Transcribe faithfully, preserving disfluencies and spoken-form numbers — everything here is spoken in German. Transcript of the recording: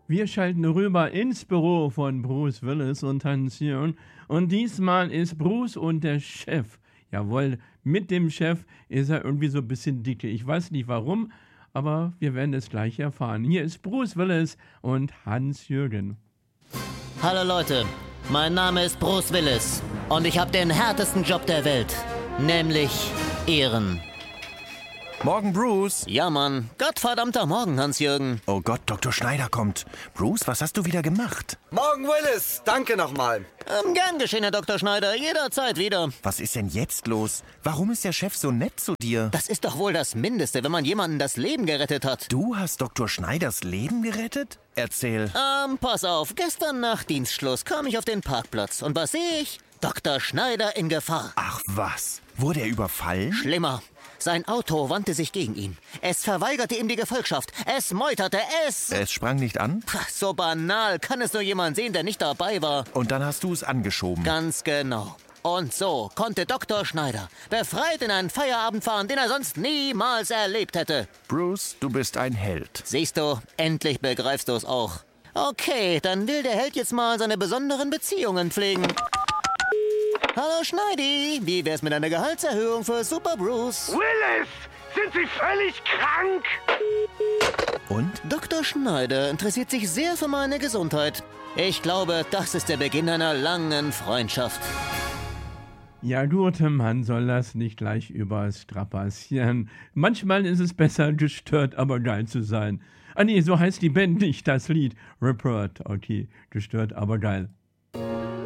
Wir schalten rüber ins Büro von Bruce Willis und Hans-Jürgen. Und diesmal ist Bruce und der Chef. Jawohl, mit dem Chef ist er irgendwie so ein bisschen dicke. Ich weiß nicht warum, aber wir werden es gleich erfahren. Hier ist Bruce Willis und Hans-Jürgen. Hallo Leute, mein Name ist Bruce Willis und ich habe den härtesten Job der Welt, nämlich Ehren. Morgen, Bruce. Ja, Mann. Gottverdammter Morgen, Hans-Jürgen. Oh Gott, Doktor Schneider kommt. Bruce, was hast du wieder gemacht? Morgen, Willis. Danke nochmal. Ähm, gern geschehen, Herr Doktor Schneider. Jederzeit wieder. Was ist denn jetzt los? Warum ist der Chef so nett zu dir? Das ist doch wohl das Mindeste, wenn man jemandem das Leben gerettet hat. Du hast Doktor Schneiders Leben gerettet? Erzähl. Ähm, pass auf. Gestern nach Dienstschluss kam ich auf den Parkplatz. Und was sehe ich? Doktor Schneider in Gefahr. Ach was. Wurde er überfallen? Schlimmer. Sein Auto wandte sich gegen ihn. Es verweigerte ihm die Gefolgschaft. Es meuterte, es... Es sprang nicht an? Pah, so banal kann es nur jemand sehen, der nicht dabei war. Und dann hast du es angeschoben. Ganz genau. Und so konnte Doktor Schneider befreit in einen Feierabend fahren, den er sonst niemals erlebt hätte. Bruce, du bist ein Held. Siehst du, endlich begreifst du es auch. Okay, dann will der Held jetzt mal seine besonderen Beziehungen pflegen. Hallo Schneidi, wie wär's mit einer Gehaltserhöhung für Super Bruce? Willis, sind Sie völlig krank? Und? Doktor Schneider interessiert sich sehr für meine Gesundheit. Ich glaube, das ist der Beginn einer langen Freundschaft. Ja gut, man soll das nicht gleich überstrapazieren. Manchmal ist es besser, gestört, aber geil zu sein. Ah nee, so heißt die Band nicht, das Lied. Report, okay, gestört, aber geil.